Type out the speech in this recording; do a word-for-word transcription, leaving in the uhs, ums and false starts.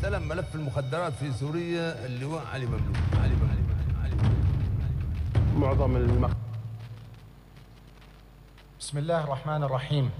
استلم ملف المخدرات في سوريا اللواء علي مملوك. علي مملوك. علي مملوك. معظم المق... بسم الله الرحمن الرحيم.